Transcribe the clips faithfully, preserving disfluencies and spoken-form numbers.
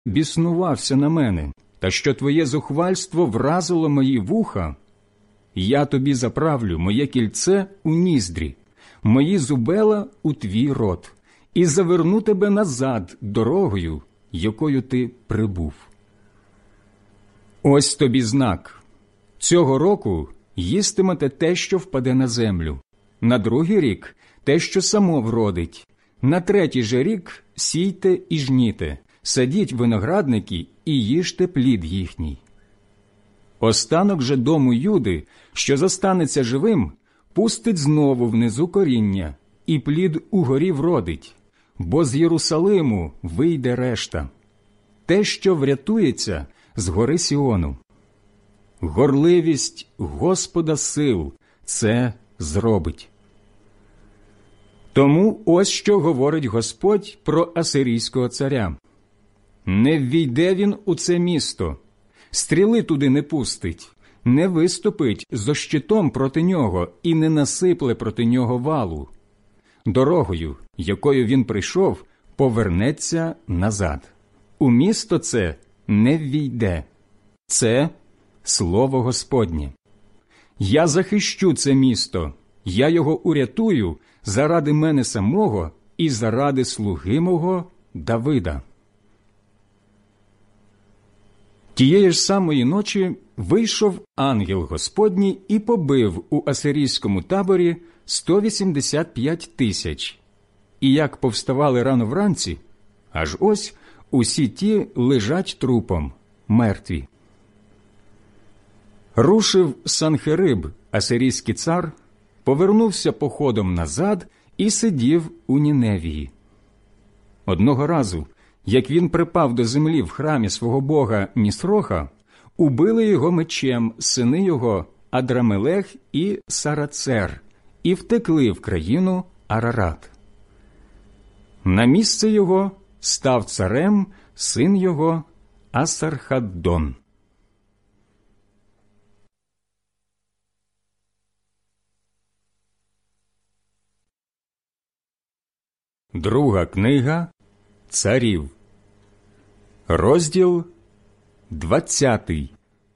біснувався на мене, та що твоє зухвальство вразило мої вуха, я тобі заправлю моє кільце у ніздрі, мої зубела у твій рот, і заверну тебе назад дорогою, якою ти прибув. Ось тобі знак. Цього року їстимете те, що впаде на землю, на другий рік – те, що само вродить, на третій же рік сійте і жніте, садіть виноградники і їжте плід їхній. Останок же дому Юди, що зостанеться живим, пустить знову внизу коріння, і плід угорі вродить, бо з Єрусалиму вийде решта. Те, що врятується з гори Сіону. Горливість Господа сил це зробить. Тому ось що говорить Господь про асирійського царя. Не ввійде він у це місто, стріли туди не пустить, не виступить зо щитом проти нього і не насипле проти нього валу. Дорогою, якою він прийшов, повернеться назад. У місто це не ввійде. Це слово Господнє. Я захищу це місто, я його урятую заради мене самого і заради слуги мого Давида. Тієї ж самої ночі вийшов ангел Господній і побив у асирійському таборі сто вісімдесят п'ять тисяч. І як повставали рано вранці, аж ось усі ті лежать трупом, мертві. Рушив Санхериб, асирійський цар, повернувся походом назад і сидів у Ніневії. Одного разу, як він припав до землі в храмі свого бога Нісроха, убили його мечем сини його Адрамелех і Сарацер і втекли в країну Арарат. На місце його став царем син його Асархаддон. Друга книга Царів, розділ двадцятий.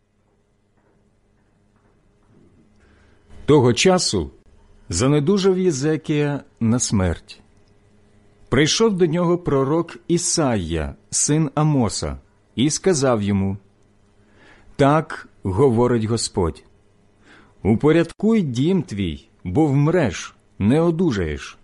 Того часу занедужав Єзекія на смерть. Прийшов до нього пророк Ісайя, син Амоса, і сказав йому: «Так говорить Господь, упорядкуй дім твій, бо вмреш, не одужаєш».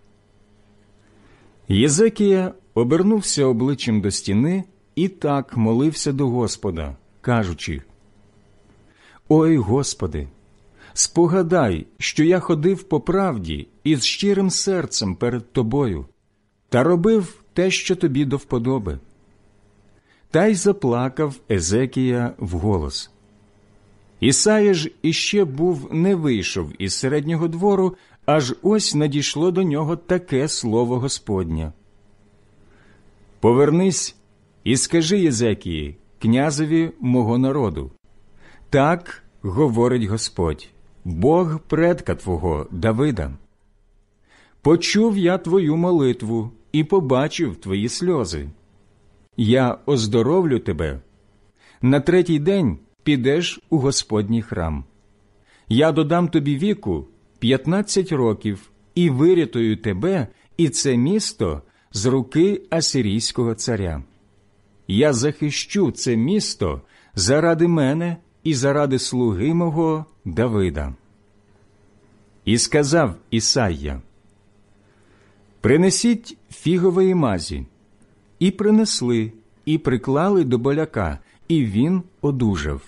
Єзекія обернувся обличчям до стіни і так молився до Господа, кажучи: «Ой, Господи, спогадай, що я ходив по правді і з щирим серцем перед Тобою, та робив те, що Тобі до вподоби». Та й заплакав Езекія вголос. Ісая ж іще був не вийшов із середнього двору, аж ось надійшло до нього таке слово Господнє: «Повернись і скажи Єзекії, князеві мого народу, так говорить Господь, Бог предка твого Давида. Почув я твою молитву і побачив твої сльози. Я оздоровлю тебе. На третій день підеш у Господній храм. Я додам тобі віку п'ятнадцять років і вирятую тебе і це місто з руки асирійського царя. Я захищу це місто заради мене і заради слуги мого Давида». І сказав Ісайя: «Принесіть фігової мазі». І принесли, і приклали до боляка, і він одужав.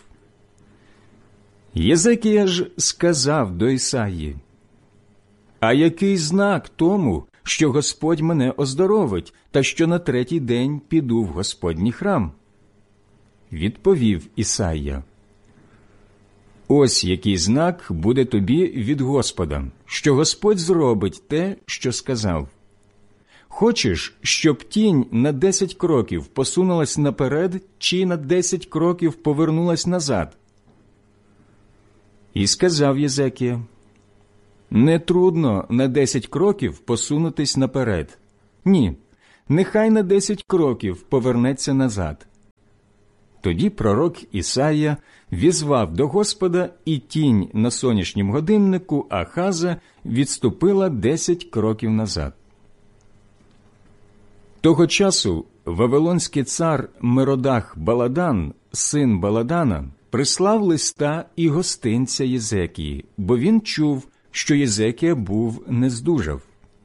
Єзекія ж сказав до Ісаї: «А який знак тому, що Господь мене оздоровить, та що на третій день піду в Господній храм?» Відповів Ісайя: «Ось який знак буде тобі від Господа, що Господь зробить те, що сказав. Хочеш, щоб тінь на десять кроків посунулась наперед, чи на десять кроків повернулась назад?» І сказав Єзекія: «Не трудно на десять кроків посунутись наперед. Ні, нехай на десять кроків повернеться назад, Тоді пророк Ісая візвав до Господа, і тінь на сонячнім годиннику Ахаза відступила десять кроків назад. Того часу вавилонський цар Меродах Баладан, син Баладана, прислав листа і гостинця Єзекії, бо він чув, що Єзекія був нездужав.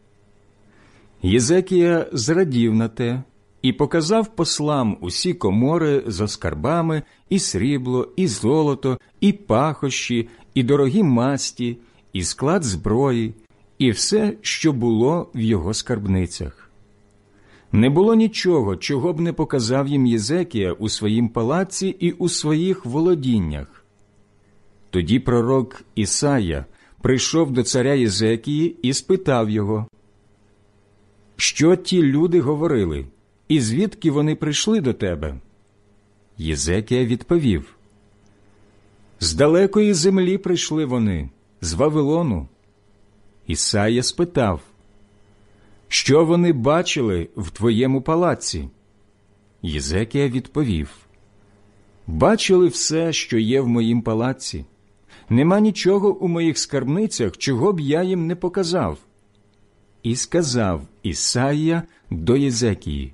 Єзекія зрадів на те і показав послам усі комори зо скарбами, і срібло, і золото, і пахощі, і дорогі масті, і склад зброї, і все, що було в його скарбницях. Не було нічого, чого б не показав їм Єзекія у своїм палаці і у своїх володіннях. Тоді пророк Ісая прийшов до царя Єзекії і спитав його: «Що ті люди говорили, і звідки вони прийшли до тебе?» Єзекія відповів: «З далекої землі прийшли вони, з Вавилону». Ісая спитав: «Що вони бачили в твоєму палаці?» Єзекія відповів: «Бачили все, що є в моїм палаці. Нема нічого у моїх скарбницях, чого б я їм не показав». І сказав Ісая до Єзекії: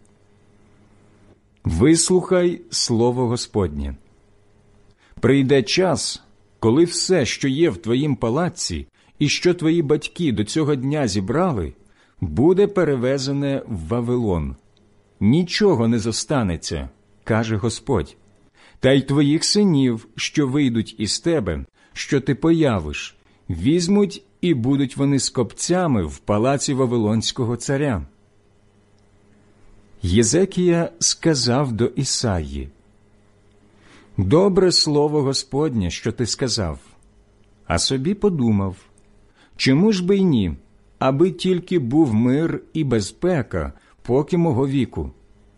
«Вислухай слово Господнє. Прийде час, коли все, що є в твоїм палаці, і що твої батьки до цього дня зібрали, буде перевезене в Вавилон. Нічого не зостанеться, каже Господь. Та й твоїх синів, що вийдуть із тебе, що ти появиш, візьмуть, і будуть вони скопцями в палаці Вавилонського царя». Єзекія сказав до Ісаї: «Добре слово Господнє, що ти сказав». А собі подумав: «Чому ж би й ні, аби тільки був мир і безпека, поки мого віку».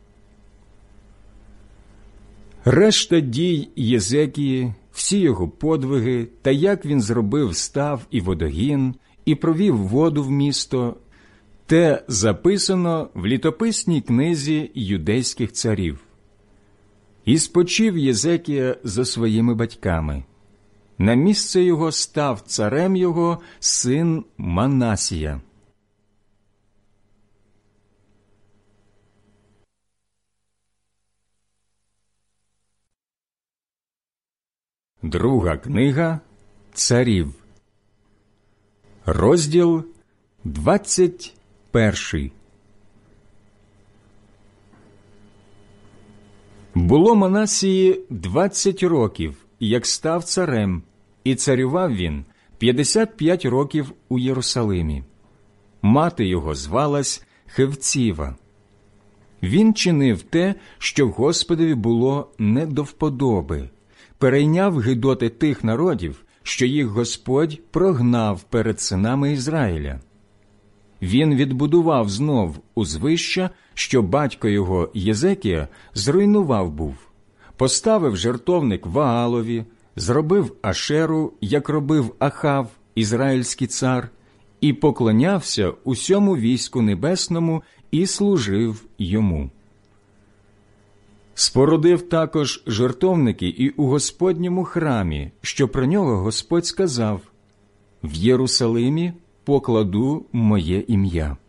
Решта дій Єзекії, всі його подвиги, та як він зробив став і водогін, і провів воду в місто, те записано в літописній книзі юдейських царів. І спочив Єзекія за своїми батьками. На місце його став царем його син Манасія. Друга книга Царів, розділ двадцять перший. Було Манасії двадцять років, як став царем, і царював він п'ятдесят п'ять років у Єрусалимі. Мати його звалась Хевціва. Він чинив те, що Господові було не до вподоби, перейняв гидоти тих народів, що їх Господь прогнав перед синами Ізраїля. Він відбудував знов узвища, що батько його Єзекія зруйнував був, поставив жертовник Ваалові, зробив Ашеру, як робив Ахав, ізраїльський цар, і поклонявся усьому війську небесному і служив йому. Спорудив також жертовники і у Господньому храмі, що про нього Господь сказав: «В Єрусалимі покладу моє ім'я».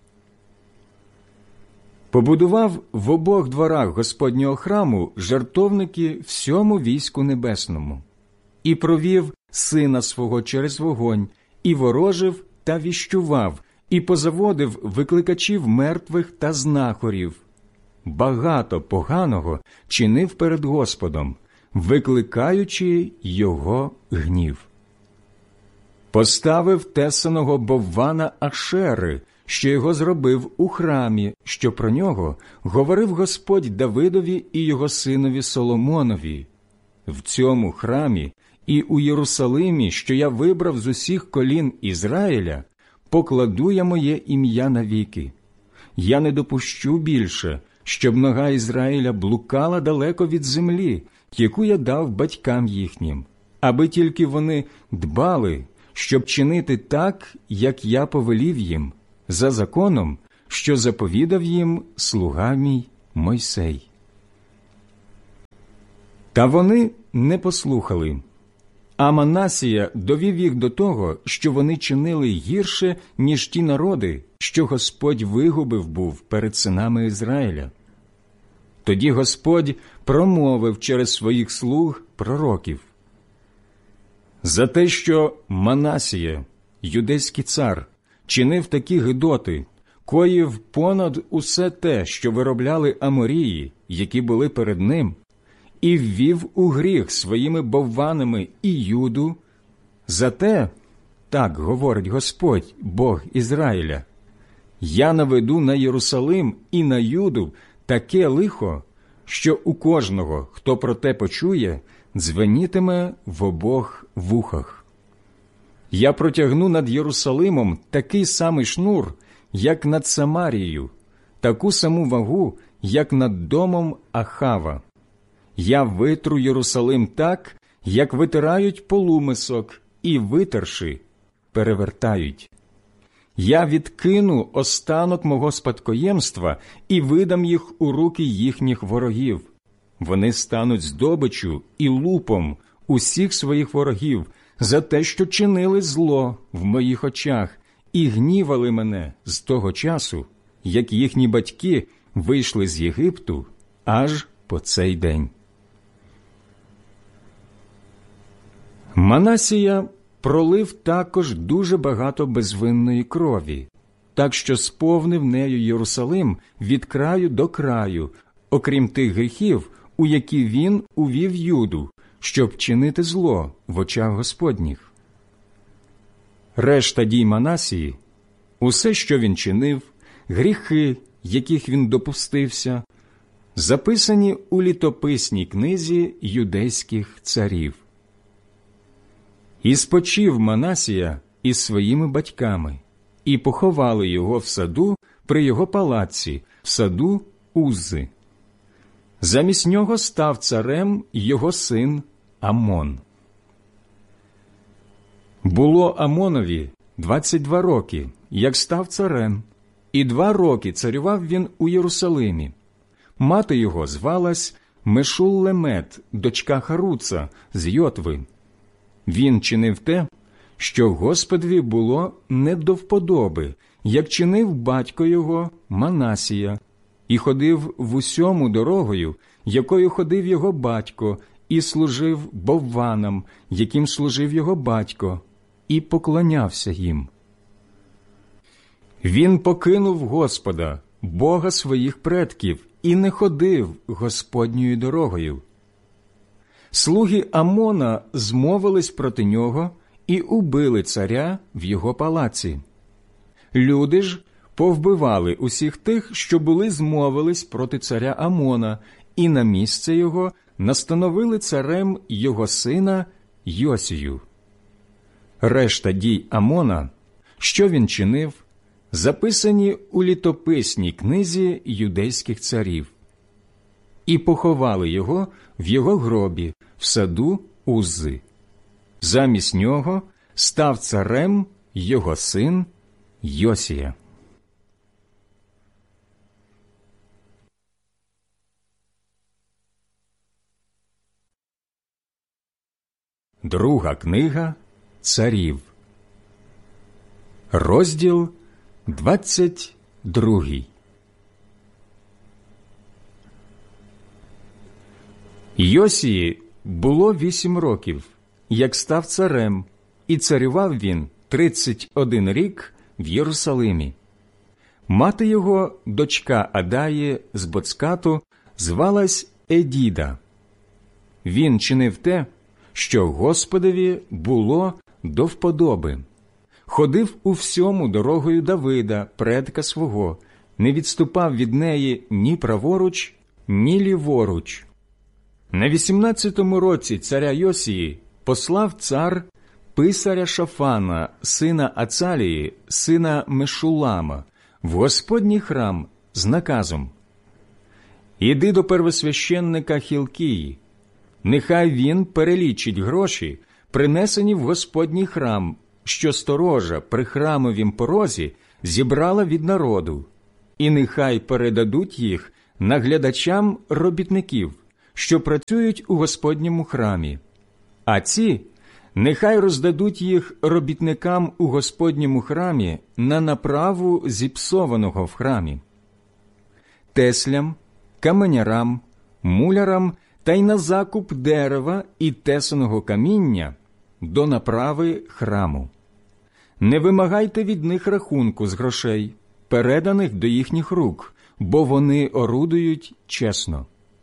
Побудував в обох дворах Господнього храму жертовники всьому війську небесному, і провів сина свого через вогонь, і ворожив та віщував, і позаводив викликачів мертвих та знахорів. Багато поганого чинив перед Господом, викликаючи його гнів. Поставив тесаного боввана Ашери, що його зробив у храмі, що про нього говорив Господь Давидові і його синові Соломонові. В цьому храмі і у Єрусалимі, що я вибрав з усіх колін Ізраїля, покладу я моє ім'я навіки. Я не допущу більше, щоб нога Ізраїля блукала далеко від землі, яку я дав батькам їхнім, аби тільки вони дбали, щоб чинити так, як я повелів їм, за законом, що заповідав їм слуга мій Мойсей. Та вони не послухали. А Манасія довів їх до того, що вони чинили гірше, ніж ті народи, що Господь вигубив був перед синами Ізраїля. Тоді Господь промовив через своїх слуг пророків: «За те, що Манасія, юдейський цар, чинив такі гидоти, коїв понад усе те, що виробляли Аморії, які були перед ним, і ввів у гріх своїми бовванами і Юду, за те, так говорить Господь, Бог Ізраїля, я наведу на Єрусалим і на Юду таке лихо, що у кожного, хто про те почує, дзвенітиме в обох вухах. Я протягну над Єрусалимом такий самий шнур, як над Самарією, таку саму вагу, як над домом Ахава. Я витру Єрусалим так, як витирають полумисок, і, витерши, перевертають. Я відкину останок мого спадкоємства і видам їх у руки їхніх ворогів. Вони стануть здобиччю і лупом усіх своїх ворогів за те, що чинили зло в моїх очах і гнівали мене з того часу, як їхні батьки вийшли з Єгипту, аж по цей день». Манасія пролив також дуже багато безвинної крові, так що сповнив нею Єрусалим від краю до краю, окрім тих гріхів, у які він увів Юду, щоб чинити зло в очах Господніх. Решта дій Манасії, усе, що він чинив, гріхи, яких він допустився, записані у літописній книзі юдейських царів. І спочив Манасія із своїми батьками, і поховали його в саду при його палаці, в саду Уззи. Замість нього став царем його син Амон. Було Амонові двадцять два роки, як став царем, і два роки царював він у Єрусалимі. Мати його звалась Мешуллемет, дочка Харуца з Йотви. Він чинив те, що Господові було не до вподоби, як чинив батько його Манасія, і ходив в усьому дорогою, якою ходив його батько, і служив бовванам, яким служив його батько, і поклонявся їм. Він покинув Господа, Бога своїх предків, і не ходив Господньою дорогою. Слуги Амона змовились проти нього і убили царя в його палаці. Люди ж повбивали усіх тих, що були змовились проти царя Амона, і на місце його настановили царем його сина Йосію. Решта дій Амона, що він чинив, записані у літописній книзі юдейських царів. І поховали його в його гробі в саду Уззи. Замість нього став царем його син Йосія. Друга книга царів. Розділ двадцять другий. Йосії було вісім років, як став царем, і царював він тридцять один рік в Єрусалимі. Мати його, дочка Адаї з Боцкату, звалась Едіда. Він чинив те, що Господові було до вподоби. Ходив у всьому дорогою Давида, предка свого, не відступав від неї ні праворуч, ні ліворуч. На вісімнадцятому році царя Йосії послав цар писаря Шафана, сина Ацалії, сина Мешулама, в Господній храм з наказом: «Іди до первосвященника Хілкії, нехай він перелічить гроші, принесені в Господній храм, що сторожа при храмовім порозі зібрала від народу, і нехай передадуть їх наглядачам робітників, що працюють у Господньому храмі, а ці нехай роздадуть їх робітникам у Господньому храмі на направу зіпсованого в храмі, теслям, каменярам, мулярам та й на закуп дерева і тесаного каміння до направи храму. Не вимагайте від них рахунку з грошей, переданих до їхніх рук, бо вони орудують чесно.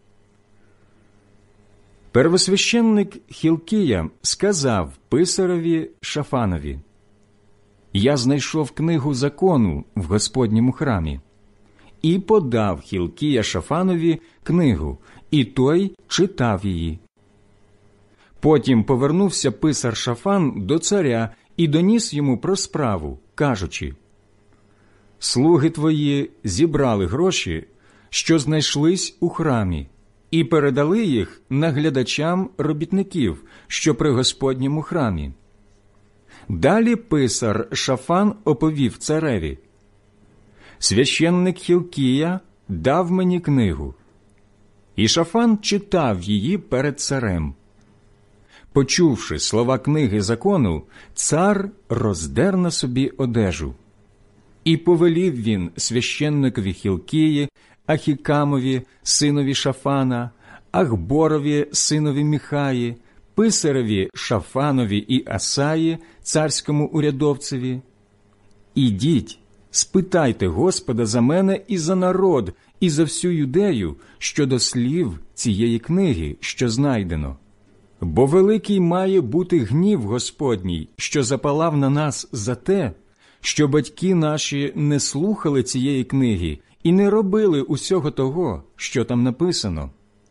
Первосвященник Хілкія сказав писареві Шафанові: «Я знайшов книгу закону в Господньому храмі». І подав Хілкія Шафанові книгу, і той читав її. Потім повернувся писар Шафан до царя і доніс йому про справу, кажучи: «Слуги твої зібрали гроші, що знайшлись у храмі, і передали їх наглядачам робітників, що при Господньому храмі». Далі писар Шафан оповів цареві: «Священник Хілкія дав мені книгу». І Шафан читав її перед царем. Почувши слова книги закону, цар роздер на собі одежу. І повелів він священникові Хілкії, Ахікамові, синові Шафана, Ахборові, синові Міхаї, писареві Шафанові і Асаї, царському урядовцеві: «Ідіть, спитайте Господа за мене і за народ, і за всю юдею щодо слів цієї книги, що знайдено. Бо великий має бути гнів Господній, що запалав на нас за те, що батьки наші не слухали цієї книги і не робили усього того, що там написано».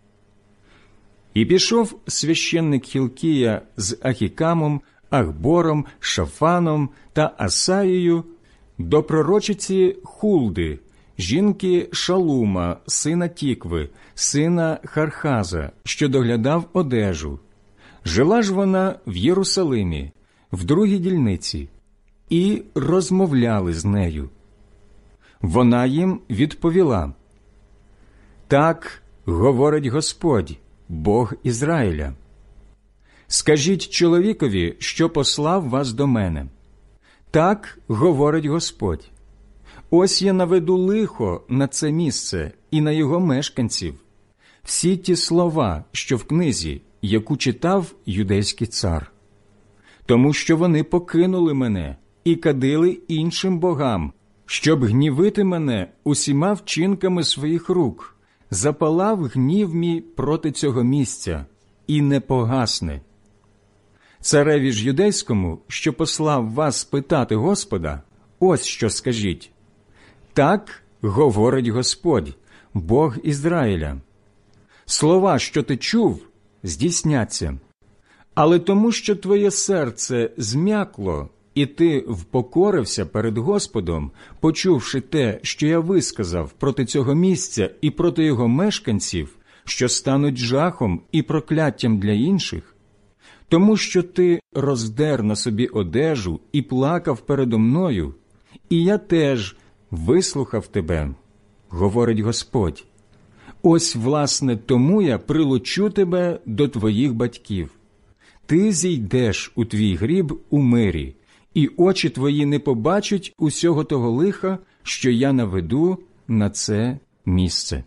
І пішов священник Хілкія з Ахікамом, Ахбором, Шафаном та Асаєю до пророчиці Хулди, жінки Шалума, сина Тікви, сина Хархаза, що доглядав одежу. Жила ж вона в Єрусалимі, в другій дільниці, і розмовляли з нею. Вона їм відповіла: «Так говорить Господь, Бог Ізраїля. Скажіть чоловікові, що послав вас до мене. Так говорить Господь. Ось я наведу лихо на це місце і на його мешканців. Всі ті слова, що в книзі, яку читав юдейський цар. Тому що вони покинули мене і кадили іншим богам, щоб гнівити мене усіма вчинками своїх рук. Запалав гнів мій проти цього місця і не погасне. Цареві ж юдейському, що послав вас питати Господа, ось що скажіть. Так говорить Господь, Бог Ізраїля. Слова, що ти чув, здійсняться. Але тому, що твоє серце зм'якло, і ти впокорився перед Господом, почувши те, що я висказав проти цього місця і проти його мешканців, що стануть жахом і прокляттям для інших, тому що ти роздер на собі одежу і плакав передо мною, і я теж вислухав тебе, говорить Господь. Ось, власне, тому я прилучу тебе до твоїх батьків. Ти зійдеш у твій гріб у мирі, і очі твої не побачать усього того лиха, що я наведу на це місце».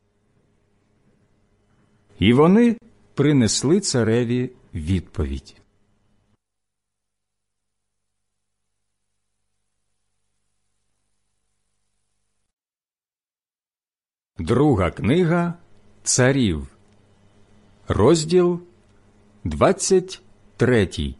І вони принесли цареві відповідь. Друга книга Царів, розділ двадцять третій.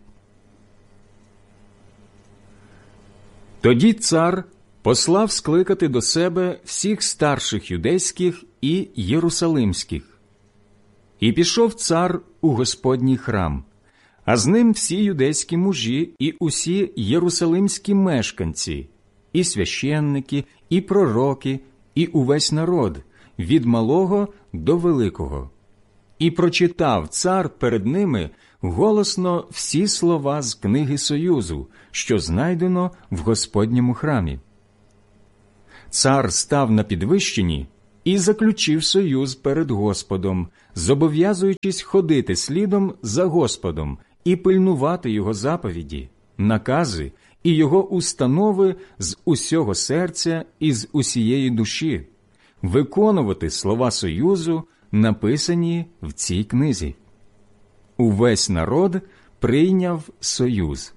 Тоді цар послав скликати до себе всіх старших юдейських і єрусалимських. І пішов цар у Господній храм, а з ним всі юдейські мужі і усі єрусалимські мешканці, і священники, і пророки, і увесь народ, від малого до великого. І прочитав цар перед ними голосно всі слова з книги Союзу, що знайдено в Господньому храмі. Цар став на підвищенні і заключив союз перед Господом, зобов'язуючись ходити слідом за Господом і пильнувати Його заповіді, накази і Його установи з усього серця і з усієї душі, виконувати слова союзу, написані в цій книзі. Увесь народ прийняв союз.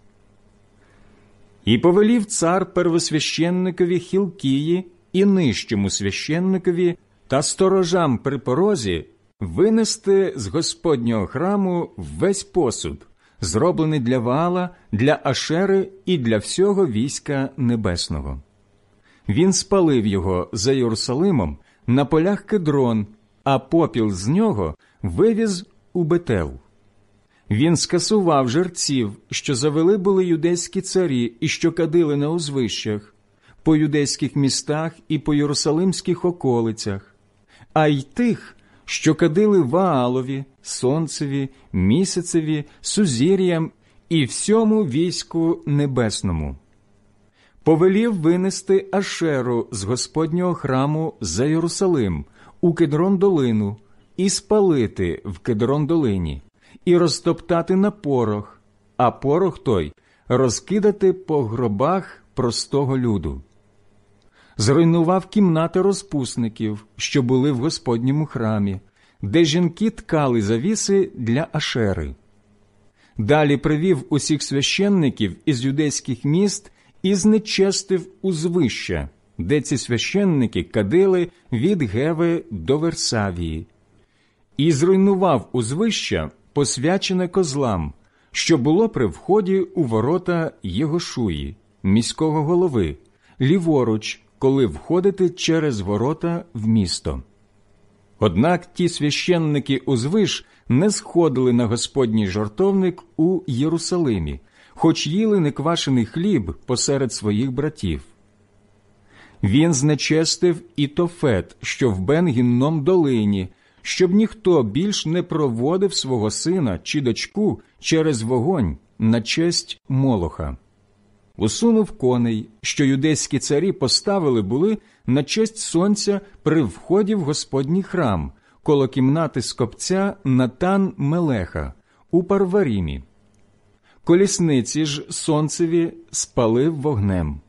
І повелів цар первосвященникові Хілкії і нижчому священникові та сторожам при порозі винести з Господнього храму весь посуд, зроблений для Ваала, для Ашери і для всього війська небесного. Він спалив його за Єрусалимом на полях Кедрон, а попіл з нього вивіз у Бетел. Він скасував жерців, що завели були юдейські царі і що кадили на узвищах, по юдейських містах і по єрусалимських околицях, а й тих, що кадили Ваалові, сонцеві, місяцеві, сузір'ям і всьому війську небесному. Повелів винести Ашеру з Господнього храму за Єрусалим у Кедрон-долину і спалити в Кедрон-долині, і розтоптати на порох, а порох той розкидати по гробах простого люду. Зруйнував кімнати розпусників, що були в Господньому храмі, де жінки ткали завіси для Ашери. Далі привів усіх священників із юдейських міст і знечестив узвища, де ці священники кадили від Геви до Версавії. І зруйнував узвища, посвячене козлам, що було при вході у ворота Єгошуї, міського голови, ліворуч, коли входити через ворота в місто. Однак ті священники узвищ не сходили на Господній жертовник у Єрусалимі, хоч їли неквашений хліб посеред своїх братів. Він знечестив і Тофет, що в Бен-Гінном долині, щоб ніхто більш не проводив свого сина чи дочку через вогонь на честь Молоха. Усунув коней, що юдейські царі поставили були на честь сонця при вході в Господній храм, коло кімнати скопця Натан-Мелеха у Парварімі. Колісниці ж сонцеві спалив вогнем.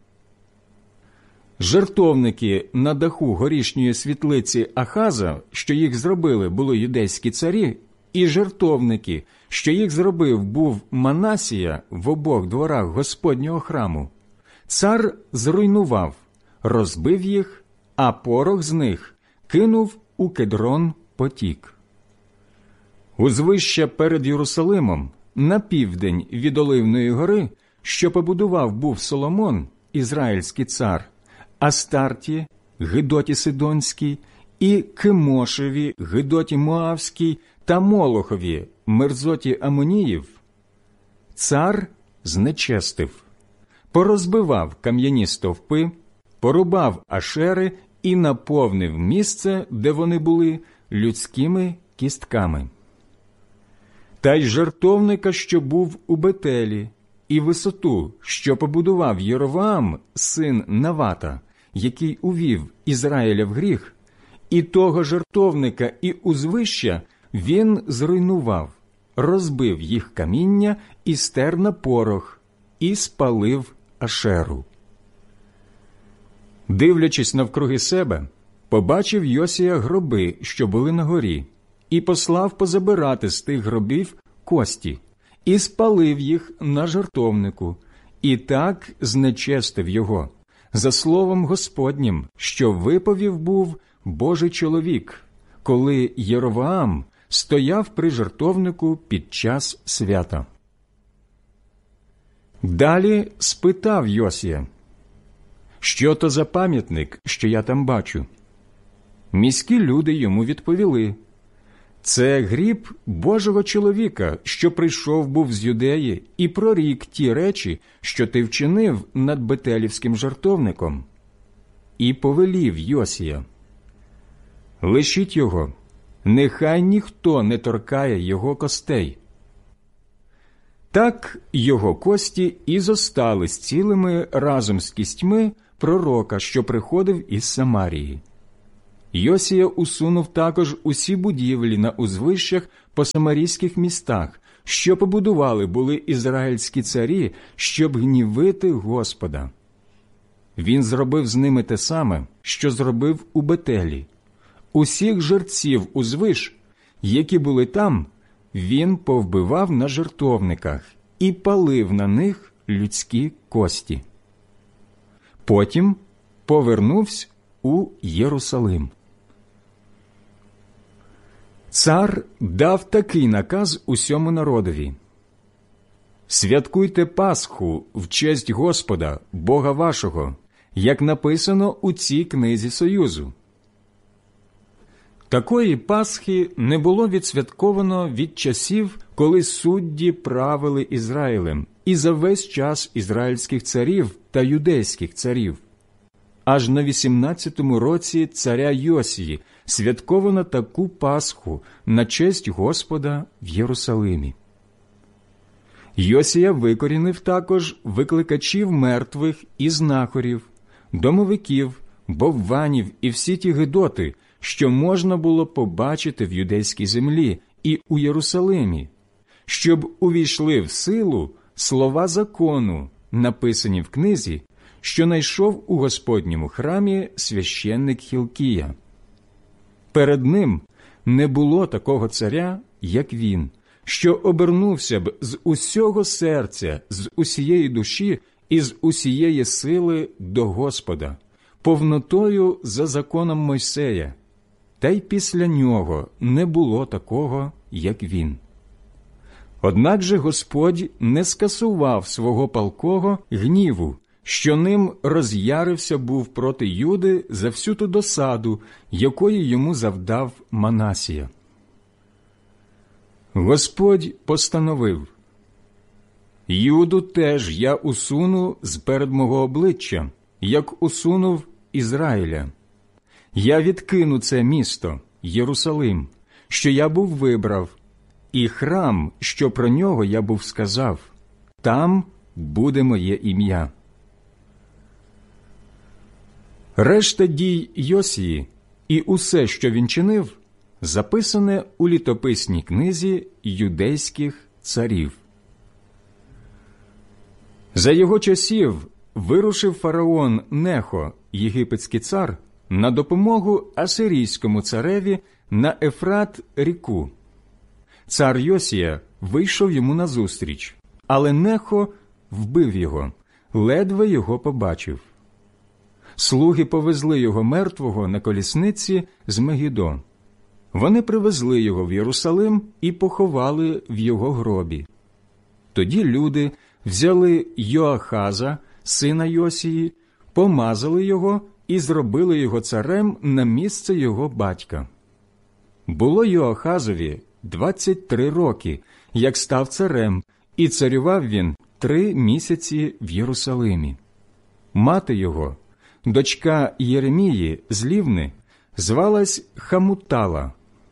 Жертовники на даху горішньої світлиці Ахаза, що їх зробили були юдейські царі, і жертовники, що їх зробив був Манасія в обох дворах Господнього храму, цар зруйнував, розбив їх, а порох з них кинув у Кедрон потік. Узвища перед Єрусалимом, на південь від Оливної гори, що побудував був Соломон, ізраїльський цар, Астарті, Гидоті Сидонський, і Кемошеві, Гидоті Моавський та Молохові, мерзоті Амоніїв, цар знечестив, порозбивав кам'яні стовпи, порубав Ашери і наповнив місце, де вони були, людськими кістками. Та й жертовника, що був у Бетелі, і висоту, що побудував Єровоам, син Навата, який увів Ізраїля в гріх, і того жертовника і узвища він зруйнував, розбив їх каміння і стер на порох, і спалив Ашеру. Дивлячись навкруги себе, побачив Йосія гроби, що були на горі, і послав позабирати з тих гробів кості, і спалив їх на жертовнику, і так знечестив його, за словом Господнім, що виповів був Божий чоловік, коли Єровоам стояв при жертовнику під час свята. Далі спитав Йосія: «Що то за пам'ятник, що я там бачу?» Міські люди йому відповіли: «Це гріб Божого чоловіка, що прийшов був з Юдеї і прорік ті речі, що ти вчинив над Бетелівським жертовником». І повелів Йосія: «Лишіть його, нехай ніхто не торкає його костей». Так його кості і зостались цілими разом з кістьми пророка, що приходив із Самарії. Йосія усунув також усі будівлі на узвищах по самарійських містах, що побудували були ізраїльські царі, щоб гнівити Господа. Він зробив з ними те саме, що зробив у Бетелі. Усіх жерців узвиш, які були там, він повбивав на жертовниках і палив на них людські кості. Потім повернувся у Єрусалим. Цар дав такий наказ усьому народові: «Святкуйте Пасху в честь Господа, Бога вашого, як написано у цій книзі Союзу». Такої Пасхи не було відсвятковано від часів, коли судді правили Ізраїлем, і за весь час ізраїльських царів та юдейських царів. Аж на вісімнадцятому році царя Йосії святковано таку Пасху на честь Господа в Єрусалимі. Йосія викорінив також викликачів мертвих і знахарів, домовиків, бовванів і всі ті гидоти, що можна було побачити в юдейській землі і у Єрусалимі, щоб увійшли в силу слова закону, написані в книзі, що найшов у Господньому храмі священник Хілкія. Перед ним не було такого царя, як він, що обернувся б з усього серця, з усієї душі і з усієї сили до Господа, повнотою за законом Мойсея. Та й після нього не було такого, як він. Однак же Господь не скасував свого палкого гніву, що ним роз'ярився був проти Юди за всю ту досаду, якої йому завдав Манасія. Господь постановив: «Юду теж я усуну з-перед мого обличчя, як усунув Ізраїля. Я відкину це місто, Єрусалим, що я був вибрав, і храм, що про нього я був сказав, там буде моє ім'я». Решта дій Йосії і усе, що він чинив, записане у літописній книзі юдейських царів. За його часів вирушив фараон Нехо, єгипетський цар, на допомогу асирійському цареві на Ефрат-ріку. Цар Йосія вийшов йому назустріч, але Нехо вбив його, ледве його побачив. Слуги повезли його мертвого на колісниці з Мегідо. Вони привезли його в Єрусалим і поховали в його гробі. Тоді люди взяли Йоахаза, сина Йосії, помазали його і зробили його царем на місце його батька. Було Йоахазові двадцять три роки, як став царем, і царював він три місяці в Єрусалимі. Мати його, дочка Єремії з Лівни, звалась Хамутала.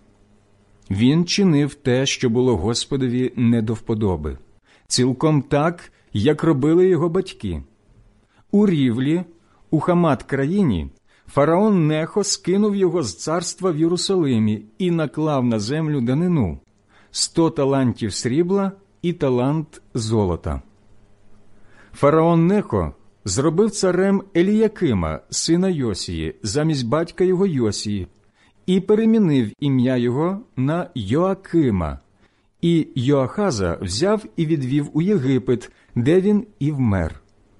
Він чинив те, що було Господові не до вподоби, цілком так, як робили його батьки. У Рівлі, у Хамат-країні, фараон Нехо скинув його з царства в Єрусалимі і наклав на землю данину – сто талантів срібла і талант золота. Фараон Нехо зробив царем Еліякима, сина Йосії, замість батька його Йосії, і перемінив ім'я його на Йоакима, і Йоахаза взяв і відвів у Єгипет, де він і вмер.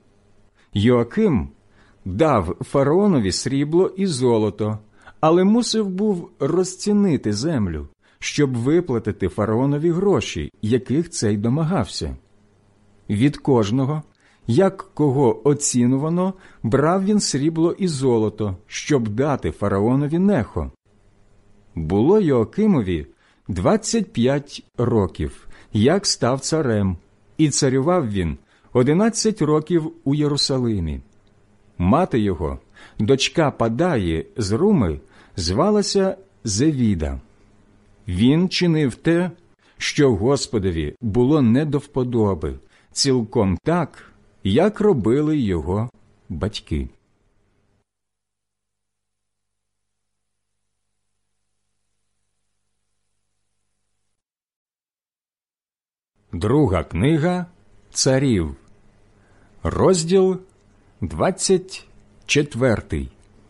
Йоаким дав фараонові срібло і золото, але мусив був розцінити землю, щоб виплатити фараонові гроші, яких цей домагався. Від кожного, як кого оцінувано, брав він срібло і золото, щоб дати фараонові Нехо. Було Йоакимові двадцять п'ять років, як став царем, і царював він одинадцять років у Єрусалимі. Мати його, дочка Падаї з Руми, звалася Зевіда. Він чинив те, що Господові було не до вподоби, цілком так, як робили його батьки. Друга книга Царів, розділ двадцять четвертий.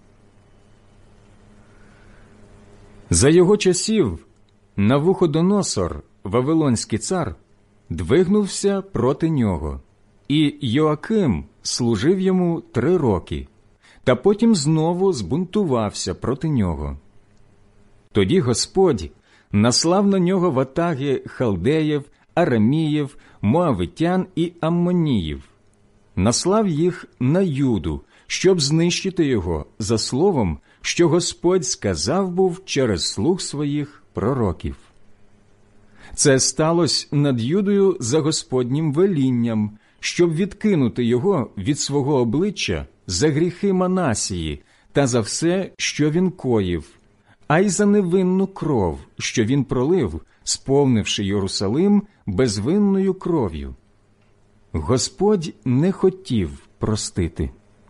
За його часів Навуходоносор, Вавилонський цар, двигнувся проти нього, і Йоаким служив йому три роки, та потім знову збунтувався проти нього. Тоді Господь наслав на нього ватаги халдеїв, араміїв, моавитян і аммоніїв, наслав їх на Юду, щоб знищити його за словом, що Господь сказав був через слуг своїх пророків. Це сталося над Юдою за Господнім велінням, щоб відкинути його від свого обличчя за гріхи Манасії та за все, що він коїв, а й за невинну кров, що він пролив, сповнивши Єрусалим безвинною кров'ю. Господь не хотів простити.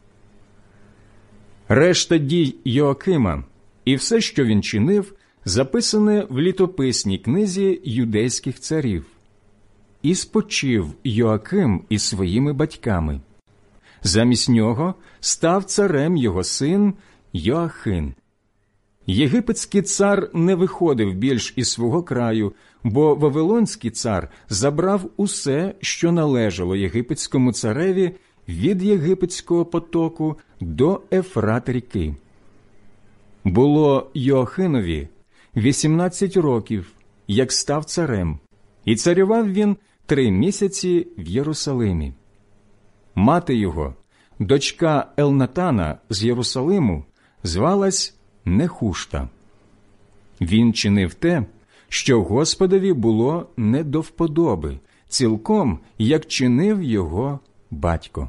Решта дій Йоакима і все, що він чинив, записане в літописній книзі юдейських царів. І спочив Йоаким із своїми батьками. Замість нього став царем його син Йоахин. Єгипетський цар не виходив більш із свого краю, бо Вавилонський цар забрав усе, що належало єгипетському цареві від єгипетського потоку до Ефрат-ріки. Було Йоахинові вісімнадцять років, як став царем, і царював він три місяці в Єрусалимі. Мати його, дочка Елнатана з Єрусалиму, звалась Нехушта. Він чинив те, що Господові було не до вподоби, цілком, як чинив його батько.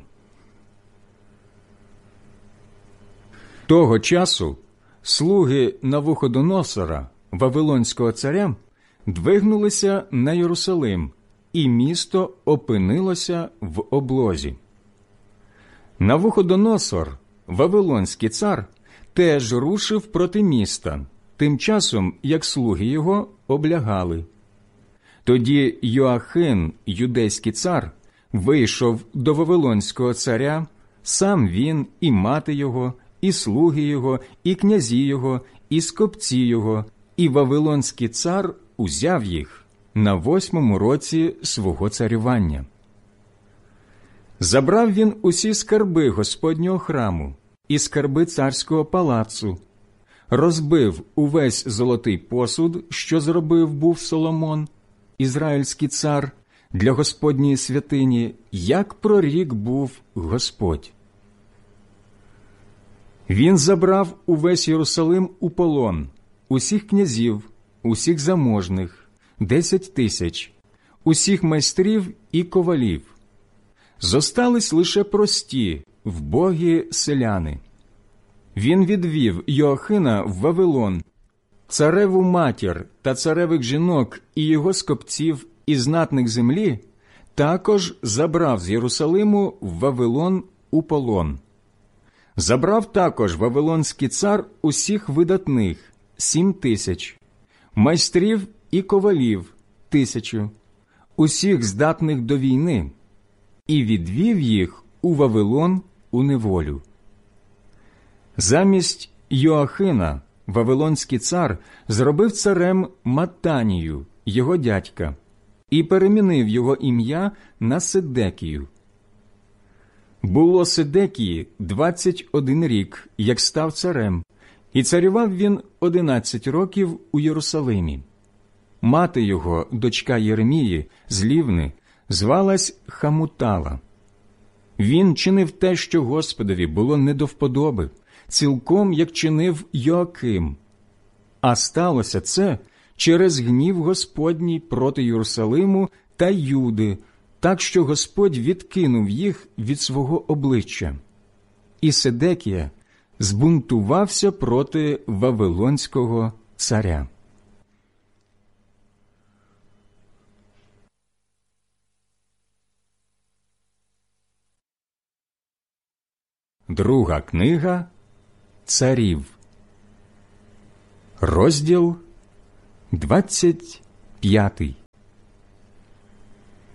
Того часу слуги Навуходоносора, Вавилонського царя, двигнулися на Єрусалим, і місто опинилося в облозі. Навуходоносор, Вавилонський цар, теж рушив проти міста, тим часом, як слуги його облягали. Тоді Йоахин, юдейський цар, вийшов до Вавилонського царя, сам він, і мати його, і слуги його, і князі його, і скопці його, і Вавилонський цар узяв їх на восьмому році свого царювання. Забрав він усі скарби Господнього храму і скарби царського палацу, розбив увесь золотий посуд, що зробив був Соломон, ізраїльський цар, для Господньої святині, як прорік був Господь. Він забрав увесь Єрусалим у полон, усіх князів, усіх заможних, десять тисяч, усіх майстрів і ковалів. Зостались лише прості, вбогі селяни. Він відвів Йоахина в Вавилон, цареву матір та царевих жінок і його скопців і знатних землі також забрав з Єрусалиму в Вавилон у полон. Забрав також Вавилонський цар усіх видатних – сім тисяч, майстрів і ковалів – тисячу, усіх здатних до війни, і відвів їх у Вавилон у неволю. Замість Йоахина Вавилонський цар зробив царем Маттанію, його дядька, і перемінив його ім'я на Седекію. Було Седекії двадцять один рік, як став царем, і царював він одинадцять років у Єрусалимі. Мати його, дочка Єремії, з Лівни, звалась Хамутала. Він чинив те, що Господові було не до вподоби, цілком, як чинив Йоаким. А сталося це через гнів Господній проти Єрусалиму та Юди, так що Господь відкинув їх від свого обличчя. І Седекія збунтувався проти Вавилонського царя. Друга книга Царів, розділ двадцять п'ятий.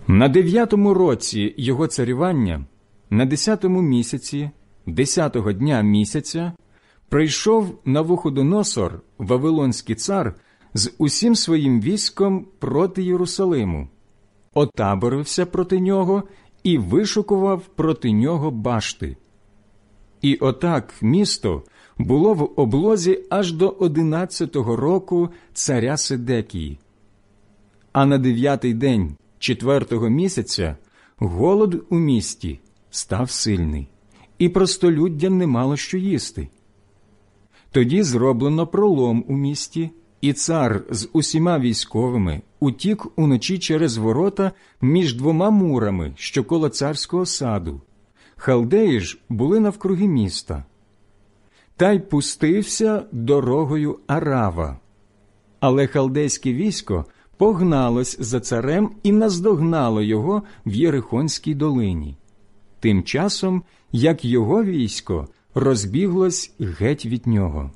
На дев'ятому році його царювання, на десятому місяці, десятого дня місяця, прийшов Навуходоносор, Вавилонський цар, з усім своїм військом проти Єрусалиму, отаборився проти нього і вишукував проти нього башти. І отак місто було в облозі аж до одинадцятого року царя Сидекії. А на дев'ятий день четвертого місяця голод у місті став сильний, і простолюддя не мало що їсти. Тоді зроблено пролом у місті, і цар з усіма військовими утік уночі через ворота між двома мурами, що коло царського саду. Халдеї ж були навкруги міста. Та й пустився дорогою Арава. Але халдейське військо погналось за царем і наздогнало його в Єрихонській долині. Тим часом, як його військо розбіглось геть від нього.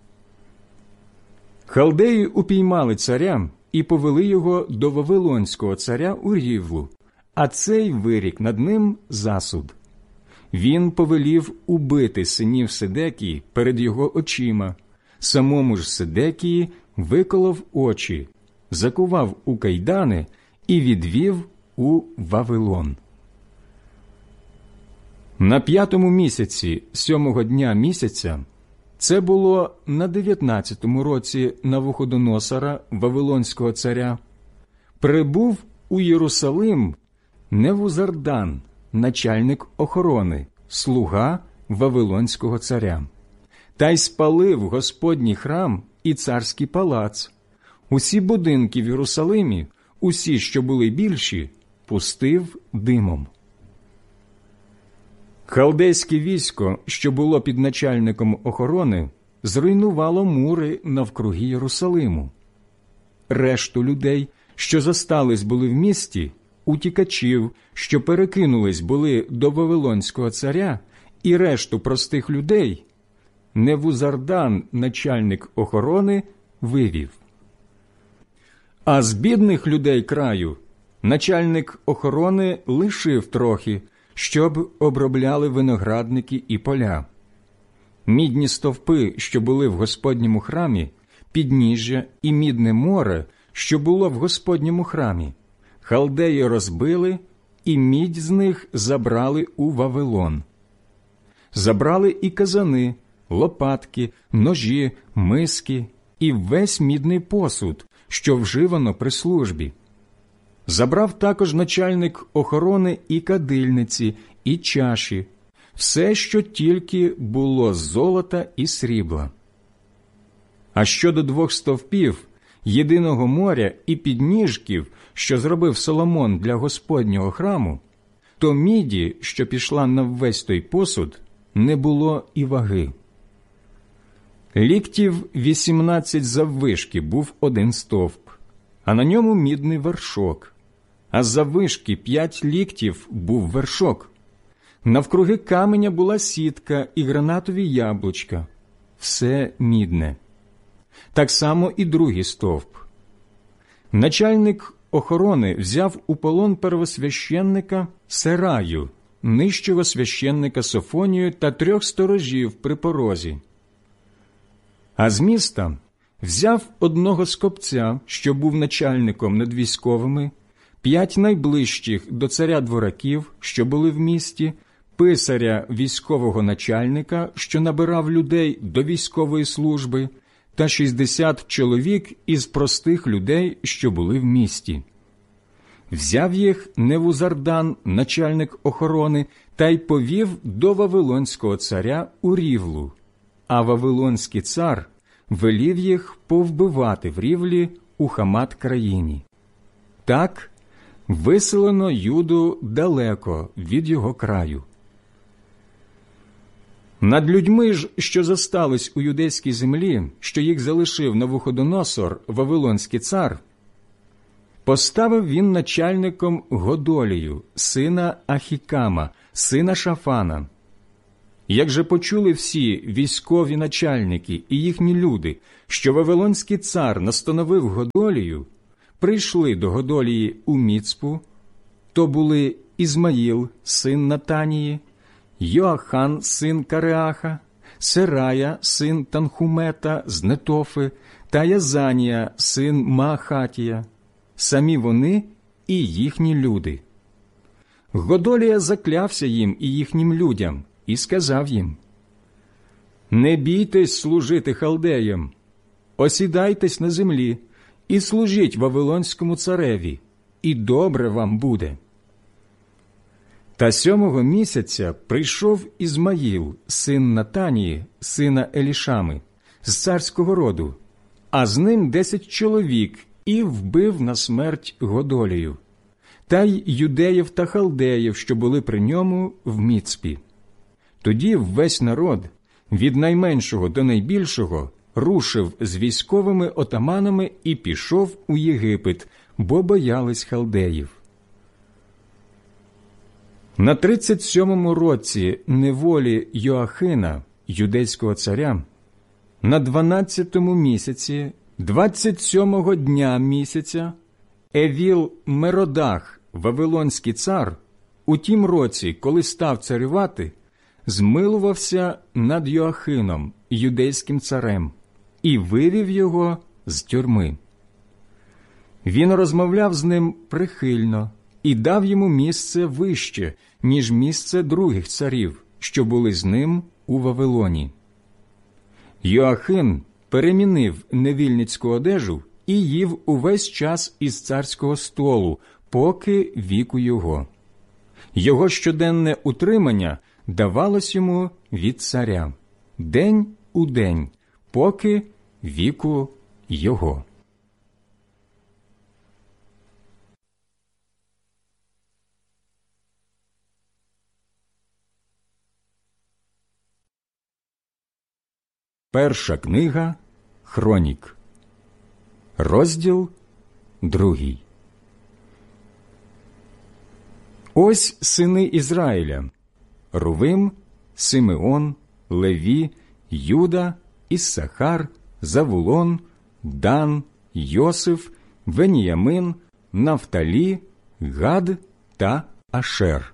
Халдеї упіймали царя і повели його до Вавилонського царя у Рівлу, а цей вирік над ним засуд. Він повелів убити синів Сидекії перед його очима, самому ж Сидекії виколов очі, закував у кайдани і відвів у Вавилон. На п'ятому місяці сьомого дня місяця, це було на дев'ятнадцятому році Навуходоносора, Вавилонського царя, прибув у Єрусалим Невузардан, начальник охорони, слуга Вавилонського царя, та й спалив Господній храм і царський палац. Усі будинки в Єрусалимі, усі, що були більші, пустив димом. Халдейське військо, що було під начальником охорони, зруйнувало мури навкруги Єрусалиму. Решту людей, що зостались були в місті, утікачів, що перекинулись були до Вавилонського царя, і решту простих людей, Невузардан, начальник охорони, вивів. А з бідних людей краю начальник охорони лишив трохи, щоб обробляли виноградники і поля. Мідні стовпи, що були в Господньому храмі, підніжжя і мідне море, що було в Господньому храмі, халдеї розбили, і мідь з них забрали у Вавилон. Забрали і казани, лопатки, ножі, миски і весь мідний посуд, що вживано при службі. Забрав також начальник охорони і кадильниці, і чаші, все, що тільки було з золота і срібла. А щодо двох стовпів, єдиного моря і підніжків, що зробив Соломон для Господнього храму, то міді, що пішла на весь той посуд, не було і ваги. Ліктів вісімнадцять заввишки був один стовп, а на ньому мідний вершок, а заввишки п'ять ліктів був вершок. Навкруги каменя була сітка і гранатові яблучка, все мідне. Так само і другий стовп. Начальник охорони взяв у полон первосвященника Сераю, нижчого священника Софонію та трьох сторожів при порозі. А з міста взяв одного скопця, що був начальником над військовими, п'ять найближчих до царя двораків, що були в місті, писаря військового начальника, що набирав людей до військової служби, та шістдесят чоловік із простих людей, що були в місті. Взяв їх Невузардан, начальник охорони, та й повів до Вавилонського царя у Рівлу, а Вавилонський цар велів їх повбивати в Рівлі у Хамат-країні. Так виселено Юду далеко від його краю. Над людьми ж, що зостались у юдейській землі, що їх залишив Навуходоносор, Вавилонський цар, поставив він начальником Годолію, сина Ахікама, сина Шафана. Як же почули всі військові начальники і їхні люди, що Вавилонський цар настановив Годолію, прийшли до Годолії у Міцпу то були Ізмаїл, син Натанії, Йоахан, син Кареаха, Серая, син Танхумета з Нетофи, та Язанія, син Маахатія, самі вони і їхні люди. Годолія заклявся їм і їхнім людям і сказав їм: «Не бійтесь служити халдеям, осідайтесь на землі і служіть Вавилонському цареві, і добре вам буде». Та сьомого місяця прийшов Ізмаїл, син Натанії, сина Елішами, з царського роду, а з ним десять чоловік, і вбив на смерть Годолію, та й юдеїв та халдеїв, що були при ньому в Міцпі. Тоді весь народ, від найменшого до найбільшого, рушив з військовими отаманами і пішов у Єгипет, бо боялись халдеїв. На тридцять сьомому році неволі Йоахина, юдейського царя, на дванадцятому місяці, двадцять сьомого дня місяця, Евіл Меродах, вавилонський цар, у тім році, коли став царювати, змилувався над Йоахином, юдейським царем, і вивів його з тюрми. Він розмовляв з ним прихильно і дав йому місце вище, ніж місце других царів, що були з ним у Вавилоні. Йоахин перемінив невільницьку одежу і їв увесь час із царського столу, поки віку його. Його щоденне утримання давалось йому від царя, день у день, поки віку його. Перша книга Хронік, розділ другий. Ось сини Ізраїля: Рувим, Симеон, Леві, Юда, Іссахар, Завулон, Дан, Йосиф, Веніямин, Нафталі, Гад та Ашер.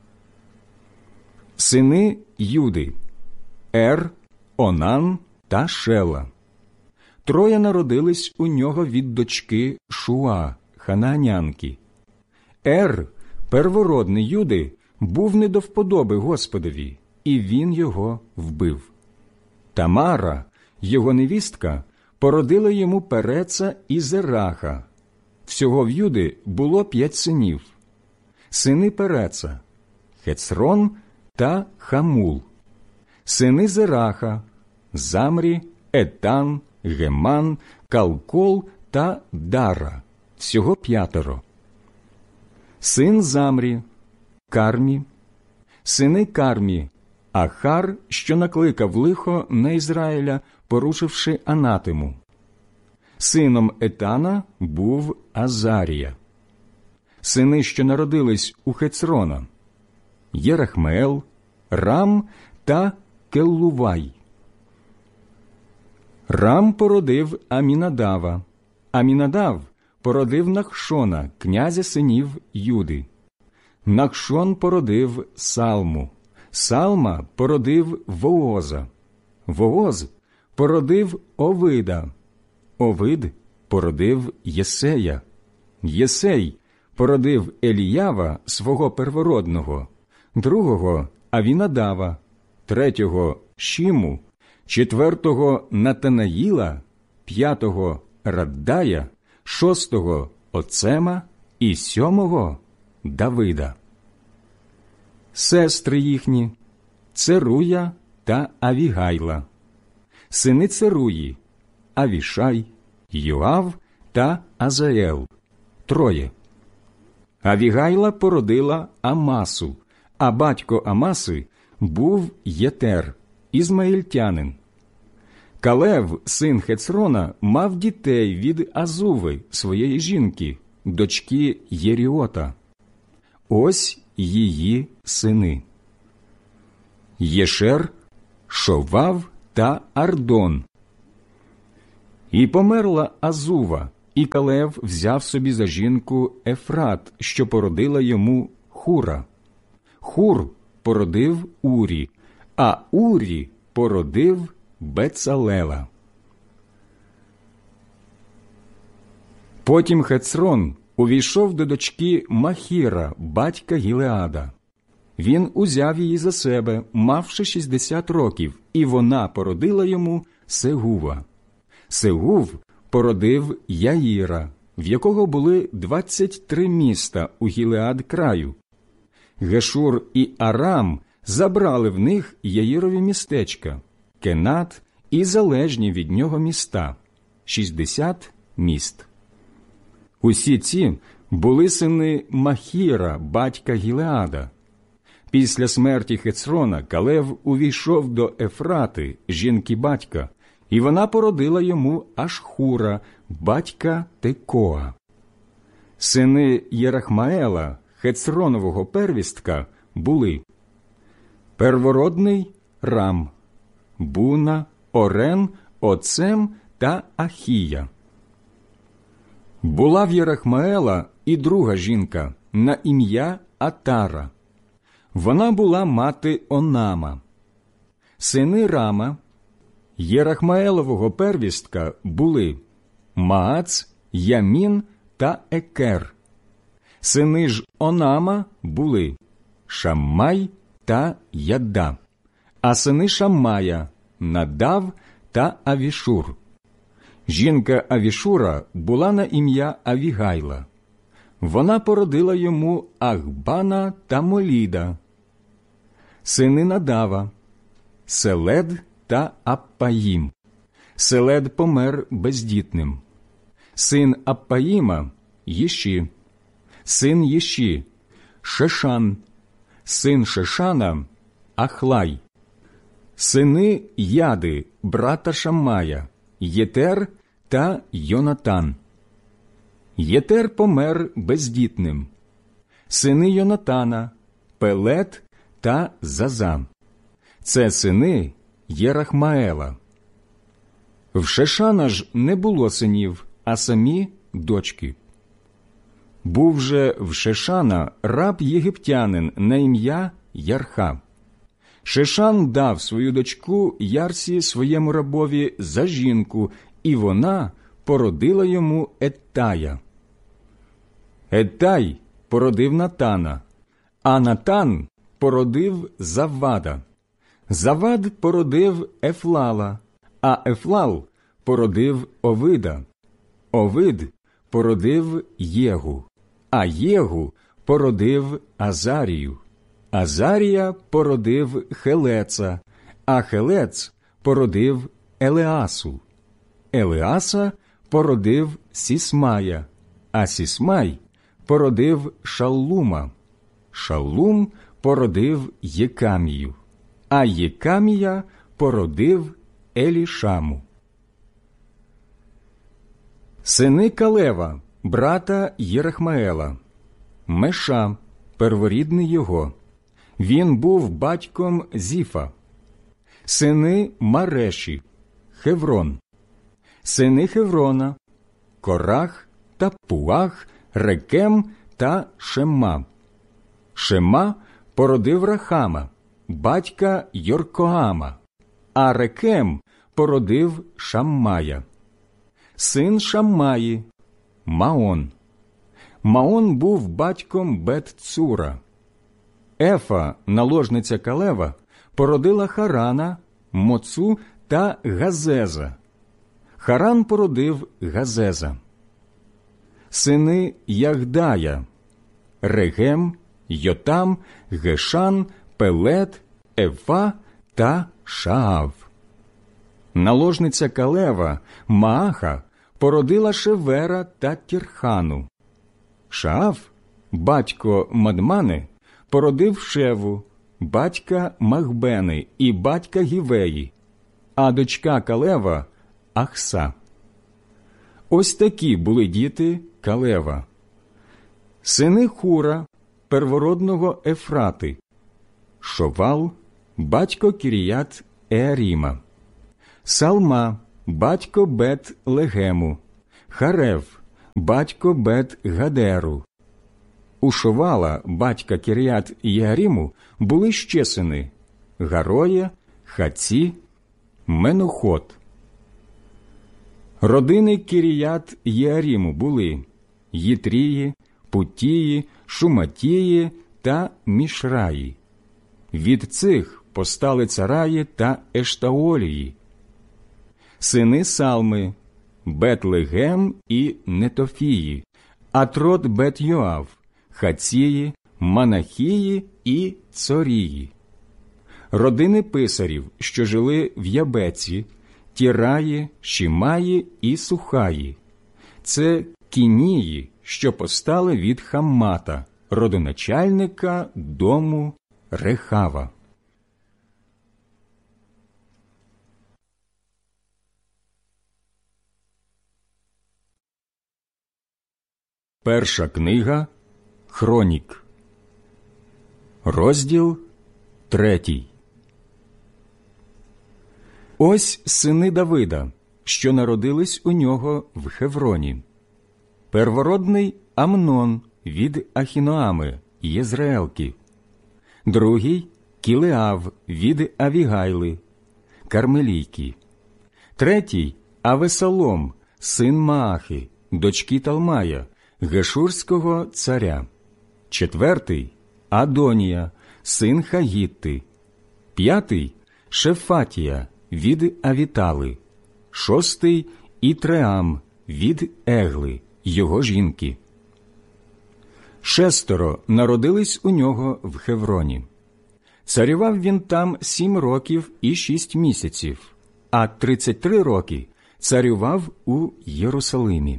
Сини Юди: Ер, Онан та Шела. Троє народились у нього від дочки Шуа, ханаанянки. Ер, первородний Юди, був не до вподоби Господові, і він його вбив. Тамара, його невістка, породила йому Переца і Зераха. Всього в Юди було п'ять синів. Сини Переца – Хецрон та Хамул. Сини Зераха – Замрі, Етан, Геман, Калкол та Дара. Всього п'ятеро. Син Замрі – Кармі. Сини Кармі – Ахар, що накликав лихо на Ізраїля, порушивши анатему. Сином Етана був Азарія. Сини, що народились у Хецрона – Єрахмеел, Рам та Келлувай. Рам породив Амінадава. Амінадав породив Нахшона, князя синів Юди. Нахшон породив Салму. Салма породив Вооза. Вооз породив Овида. Овид породив Єсея. Єсей породив Еліява, свого первородного, другого – Авінадава, третього – Шіму, четвертого – Натанаїла, п'ятого – Раддая, шостого – Оцема і сьомого – Давида. Сестри їхні – Церуя та Авігайла. Сини Церуї – Авішай, Йоав та Азаел. Троє. Авігайла породила Амасу, а батько Амаси був Єтер, ізмаїльтянин. Калев, син Хецрона, мав дітей від Азуви, своєї жінки, дочки Єріота. Ось її сини: Єшер, Шовав та Ардон. І померла Азува, І Калев взяв собі за жінку Ефрат, що породила йому Хура. Хур породив Урі, а Урі породив Бецалела. Потім Хецрон увійшов до дочки Махіра, батька Гілеада. Він узяв її за себе, мавши шістдесят років, і вона породила йому Сегува. Сегув породив Яїра, в якого були двадцять три міста у Гілеад краю. Гешур і Арам забрали в них Яїрові містечка, Кенат і залежні від нього міста – шістдесят міст. Усі ці були сини Махіра, батька Гілеада. Після смерті Хецрона Калев увійшов до Ефрати, жінки батька, і вона породила йому Ашхура, батька Текоа. Сини Єрахмаела, Хецронового первістка, були первородний Рам, Буна, Орен, Оцем та Ахія. Була в Єрахмаела і друга жінка на ім'я Атара. Вона була мати Онама. Сини Рама, Єрахмаелового первістка, були Маац, Ямін та Екер. Сини ж Онама були Шаммай та Яда, а сини Шаммая – Надав та Авішур. Жінка Авішура була на ім'я Авігайла. Вона породила йому Ахбана та Моліда. Сини Надава – Селед та Аппаїм. Селед помер бездітним. Син Аппаїма – Єші. Син Єші – Шешан. Син Шешана – Ахлай. Сини Яди, брата Шаммая – Єтер та Йонатан. Єтер помер бездітним. Сини Йонатана – Пелет та Заза. Це сини Єрахмаела. В Шешана ж не було синів, а самі дочки. Був же в Шешана раб єгиптянин на ім'я Ярха. Шешан дав свою дочку Ярсі своєму рабові за жінку, і вона породила йому Еттая. Еттай породив Натана, а Натан породив Завада. Завад породив Ефлала, а Ефлал породив Овида. Овид породив Єгу, а Єгу породив Азарію. Азарія породив Хелеца, а Хелец породив Елеасу. Елеаса породив Сісмая, а Сісмай породив Шаллума. Шаллум породив Єкамію, а Єкамія породив Елішаму. Сини Калева, брата Єрахмаела: Меша, перворідний його. Він був батьком Зіфа. Сини Мареші: Хеврон. Сини Хеврона: Корах та Пуах, Рекем та Шема. Шема породив Рахама, батька Йоркоама, а Рекем породив Шаммая. Син Шаммаї – Маон. Маон був батьком Бет-Цура. Ефа, наложниця Калева, породила Харана, Моцу та Газеза. Харан породив Газеза. Сини Ягдая: Регем, Йотам, Гешан, Пелет, Ефа та Шаав. Наложниця Калева, Мааха, породила Шевера та Тірхану. Шаав, батько Мадмани, породив Шеву, батька Махбени і батька Гівеї, а дочка Калева – Ахса. Ось такі були діти Калева. Сини Хура, первородного Ефрати: Шовал, батько Кіріят Еаріма. Салма, батько Бет-Легему. Харев, батько Бет-Гадеру. У Шовала, батька Кір'ят-Єаріму, були ще сини – Гароя, Хаці, Менохот. Родини Кір'ят-Єаріму були Їтрії, Путії, Шуматії та Мішраї. Від цих постали Цараї та Ештаолії. Сини Салми – Бет-Легем і Нетофії, Атрот Бет-Йоав, Хації, Манахії і Цорії. Родини писарів, що жили в Ябеці, Тіраї, Шімаї і Сухаї. Це Кінії, що постали від Хаммата, родоначальника дому Рехава. Перша книга Хронік, розділ третій. Ось сини Давида, що народились у нього в Хевроні. Первородний Амнон від Ахіноами, Єзреелки. Другий Кілеав від Авігайли, Кармелійки. Третій Авесалом, син Маахи, дочки Талмая, Гешурського царя. Четвертий Адонія, син Хагітти. П'ятий Шефатія від Авітали. Шостий Ітреам від Егли, його жінки. Шестеро народились у нього в Хевроні. Царював він там сім років і шість місяців, а тридцять три роки царював у Єрусалимі.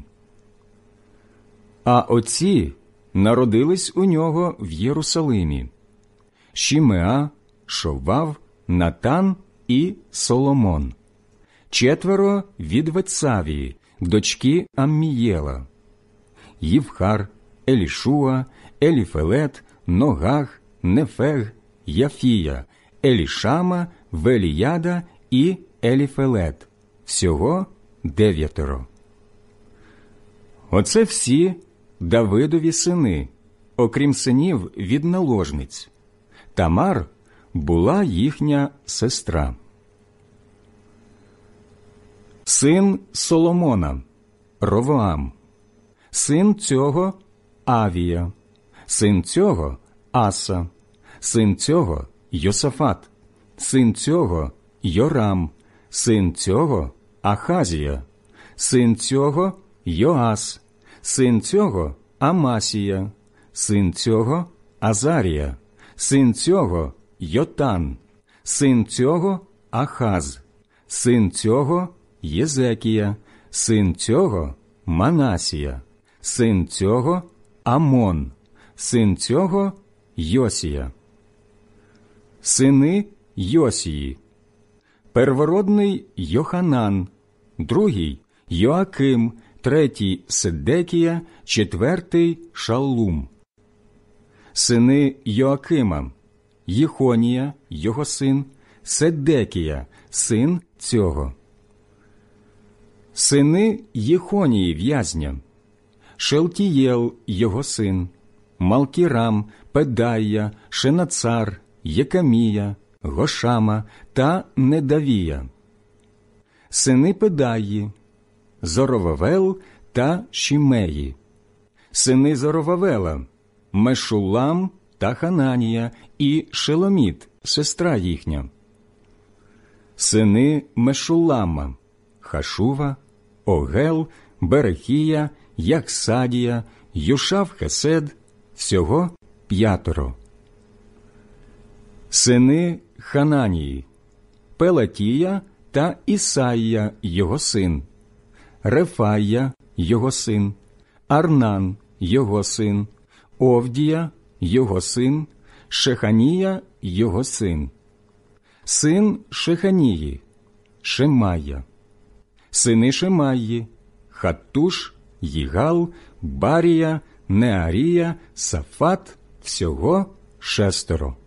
А оці народились у нього в Єрусалимі: Шімеа, Шовав, Натан і Соломон. Четверо від Вецавії, дочки Аммієла: Ївхар, Елішуа, Еліфелет, Ногах, Нефег, Яфія, Елішама, Веліяда і Еліфелет. Всього дев'ятеро. Оце всі Давидові сини, окрім синів від наложниць. Тамар була їхня сестра. Син Соломона – Ровоам. Син цього – Авія. Син цього – Аса. Син цього – Йосафат. Син цього – Йорам. Син цього – Ахазія. Син цього – Йоас. Син цього – Амасія. Син цього – Азарія. Син цього – Йотан. Син цього – Ахаз. Син цього – Єзекія. Син цього – Манасія. Син цього – Амон. Син цього – Йосія. Сини Йосії: первородний Йоханан, другий Йоаким, третій Седекія, четвертий Шаллум. Сини Йоакима: Єхонія, його син, Седекія, син цього. Сини Єхонії в'язня: Шелтієл, його син, Малкірам, Педая, Шенацар, Єкамія, Гошама та Недавія. Сини Педаї: Зоровавел та Шімеї. Сини Зоровавела: Мешулам та Хананія і Шеломіт, сестра їхня. Сини Мешулама: Хашува, Огел, Берехія, Яксадія, Юшав-Хесед, всього п'ятеро. Сини Хананії: Пелатія та Ісаїя, його син, Рефая, його син, Арнан, його син, Овдія, його син, Шеханія, його син. Син Шеханії: Шемая. Сини Шемаї: Хаттуш, Їгал, Барія, Неарія, Сафат, всього шестеро.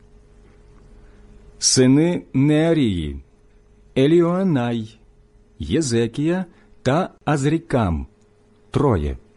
Сини Неарії: Еліоанай, Єзекія та Азрікам, троє.